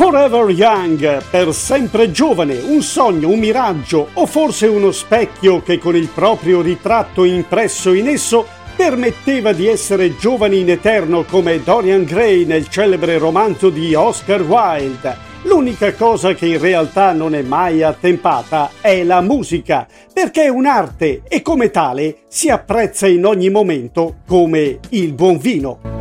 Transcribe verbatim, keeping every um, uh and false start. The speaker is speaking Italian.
Forever Young, per sempre giovane, un sogno, un miraggio o forse uno specchio che con il proprio ritratto impresso in esso permetteva di essere giovani in eterno come Dorian Gray nel celebre romanzo di Oscar Wilde. L'unica cosa che in realtà non è mai attempata è la musica, perché è un'arte e come tale si apprezza in ogni momento come il buon vino.